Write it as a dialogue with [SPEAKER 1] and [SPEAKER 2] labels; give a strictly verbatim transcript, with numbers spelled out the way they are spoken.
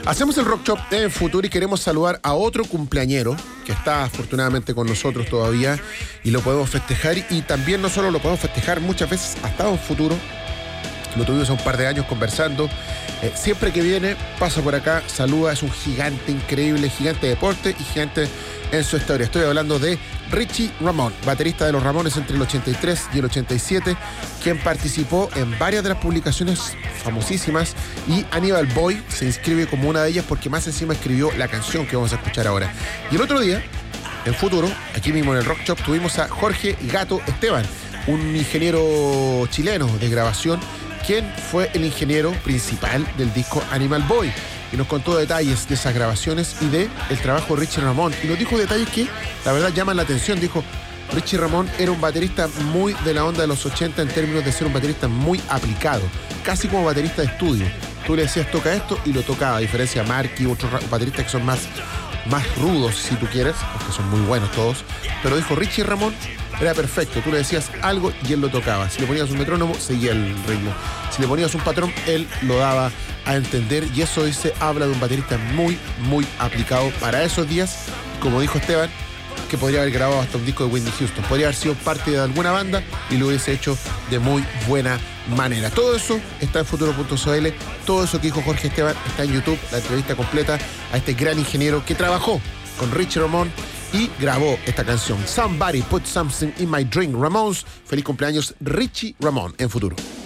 [SPEAKER 1] Hacemos el Rock Shop en Futuro y queremos saludar a otro cumpleañero que está afortunadamente con nosotros todavía y lo podemos festejar, y también no solo lo podemos festejar, muchas veces ha estado en Futuro. Lo tuvimos hace un par de años conversando. Eh, siempre que viene, pasa por acá, saluda, es un gigante increíble, gigante de deporte y gigante en su historia. Estoy hablando de Richie Ramón, baterista de los Ramones entre el ochenta y tres y el ochenta y siete, quien participó en varias de las publicaciones famosísimas, y Animal Boy se inscribe como una de ellas porque más encima escribió la canción que vamos a escuchar ahora. Y el otro día, en Futuro, aquí mismo en el Rock Shop, tuvimos a Jorge Gato Esteban, un ingeniero chileno de grabación, quien fue el ingeniero principal del disco Animal Boy, y nos contó detalles de esas grabaciones y de el trabajo de Richie Ramón, y nos dijo detalles que la verdad llaman la atención. Dijo: Richie Ramón era un baterista muy de la onda de los ochenta en términos de ser un baterista muy aplicado, casi como baterista de estudio. Tú le decías toca esto y lo tocaba, a diferencia de Marky u otros bateristas que son más, más rudos, si tú quieres, porque son muy buenos todos. Pero dijo, Richie Ramón era perfecto, tú le decías algo y él lo tocaba. Si le ponías un metrónomo, seguía el ritmo. Si le ponías un patrón, él lo daba a entender, y eso dice, habla de un baterista muy, muy aplicado para esos días. Como dijo Esteban, que podría haber grabado hasta un disco de Whitney Houston, podría haber sido parte de alguna banda y lo hubiese hecho de muy buena manera. Todo eso está en futuro punto c l, todo eso que dijo Jorge Esteban está en YouTube, la entrevista completa a este gran ingeniero que trabajó con Richie Ramón y grabó esta canción, Somebody Put Something in My Drink, Ramones. Feliz cumpleaños, Richie Ramón, en Futuro.